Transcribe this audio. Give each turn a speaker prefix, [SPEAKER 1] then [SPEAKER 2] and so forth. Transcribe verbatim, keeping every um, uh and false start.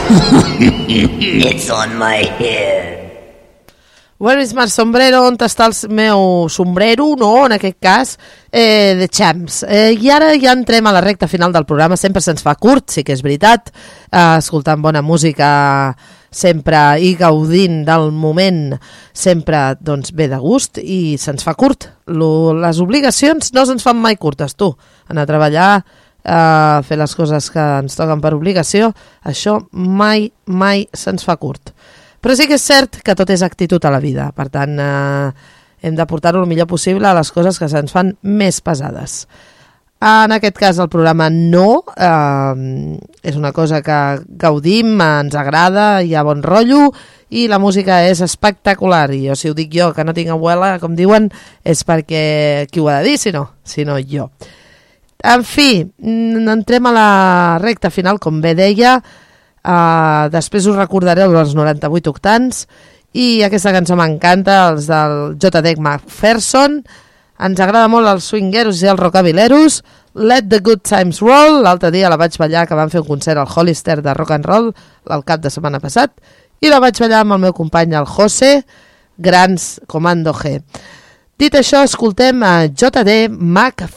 [SPEAKER 1] It's on my head.
[SPEAKER 2] Where is my sombrero? On està el meu sombrero? No, en aquest cas, eh, The Champs. Eh, I ara ja entrem a la recta final del programa. Sempre se'ns fa curt, sí que és veritat, eh, escoltant bona música sempre i gaudint del moment sempre doncs, ve de gust i se'ns fa curt. Lo, les obligacions no se'ns fan mai curtes, tu. Anar a treballar, eh, fer les coses que ens toquen per obligació, això mai, mai se'ns fa curt. Però sí que és cert que tot és actitud a la vida, per tant eh, hem de portar-ho el millor possible a les coses que se'ns fan més pesades. En aquest cas el programa no, eh, és una cosa que gaudim, ens agrada, hi ha bon rotllo i la música és espectacular. I jo, si ho dic jo, que no tinc abuela, com diuen, és perquè qui ho ha de dir, si no, si no jo. En fi, entrem a la recta final, com bé deia. Uh, després us recordaré els noranta-vuit octans i aquesta cançó m'encanta, els del J D McPherson. Ens agrada molt els swingeros i els rockabileros. Let the good times roll. L'altre dia la vaig ballar, que van fer un concert al Hollister de rock and roll el cap de setmana passat, i la vaig ballar amb el meu company el José, grans Comando G. Dit això, escoltem a J D McPherson.